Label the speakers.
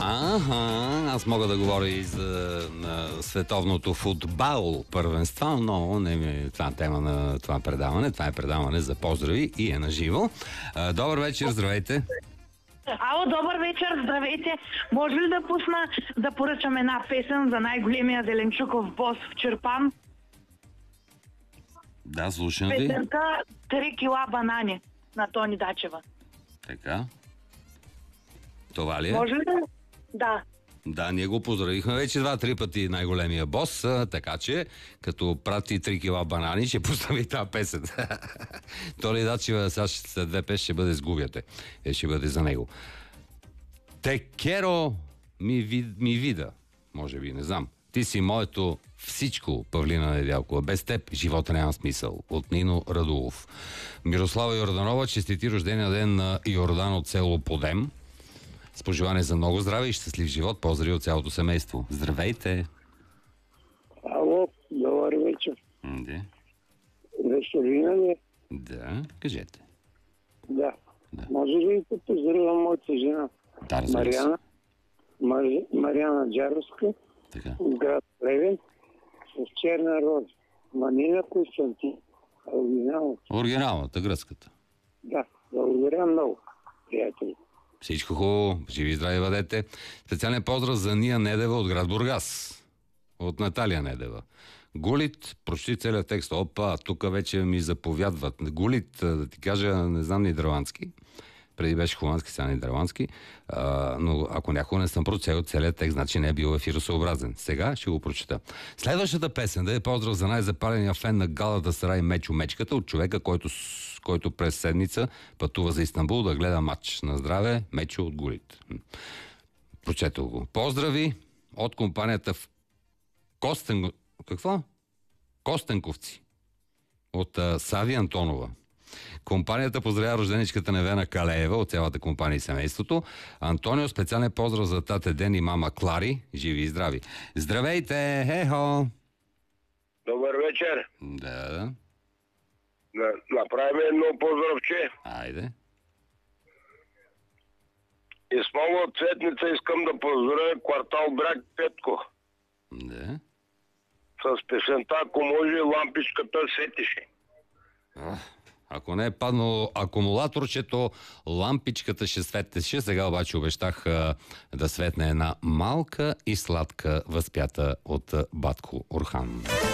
Speaker 1: Аз мога да говоря и за световното футбол първенство, но не е това тема на това предаване. Това е предаване за поздрави и е наживо. Добър вечер, здравейте!
Speaker 2: Ало, добър вечер, здравейте! Може ли да поръчам една песен за най-големия зеленчуков бос в Чирпан?
Speaker 1: Да, слушам ви.
Speaker 2: Песента 3 кила банани на Тони Дачева.
Speaker 1: Така. Това ли е?
Speaker 2: Може ли да? Да.
Speaker 1: Да, ние го поздравихме вече 2-3 пъти най-големия бос, така че като прати 3 кила банани, ще постави тази песен. То ли Дачева, сега след 2 песни ще бъде сгубяте. Ще бъде за него. Те керо ми вида, може би, не знам. Ти си моето всичко, Павлина Недялкова. Без теб живота няма смисъл. От Нино Радулов. Мирослава Йорданова, честити рождения ден на Йордан от село Подем. С пожелание за много здраве и щастлив живот. Поздрави от цялото семейство. Здравейте!
Speaker 3: Ало, добър вечер.
Speaker 1: Да.
Speaker 3: Веселина ли?
Speaker 1: Да, кажете.
Speaker 3: Да. Може ли да поздравя моята жена?
Speaker 1: Да, разбира се.
Speaker 3: Мариана Джаровска,
Speaker 1: Така.
Speaker 3: от град Плевен, с черна роза. Манина Константин.
Speaker 1: Оригиналната, гръцката.
Speaker 3: Да, благодаря много, приятели.
Speaker 1: Всичко хубаво, живи и здрави бъдете. Специален поздрав за Ния Недева от град Бургас. От Наталия Недева. Гулит, прочти целият текст. Опа, тук вече ми заповядват. Гулит, да ти кажа, не знам нидерландски. Преди беше холандски, сега нидерландски. Но ако някога не съм прочел целият текст, значи не е бил ефиросъобразен. Сега ще го прочета. Следващата песен да е поздрав за най-запаления фен на Галата Сарай Мечо Мечката от човека, който през седмица пътува за Истанбул да гледа матч. На здраве, Мечо от Гулит. Прочетох го. Поздрави от компанията в Костенковци от Сави Антонова. Компанията поздравя рожденичката Невена Калеева от цялата компания и семейството. Антонио, специален поздрав за тате Ден и мама Клари. Живи и здрави. Здравейте! Хехо!
Speaker 4: Добър вечер.
Speaker 1: Да.
Speaker 4: Направим едно поздравче.
Speaker 1: Айде.
Speaker 4: И с много цветница искам да поздравя квартал Бряг Петко.
Speaker 1: Да.
Speaker 4: С песента, ако може, лампичката светише.
Speaker 1: Ако не е паднало акумулаторчето, лампичката ще светеше. Сега обаче обещах да светне една малка и сладка възпята от Батко Орхан.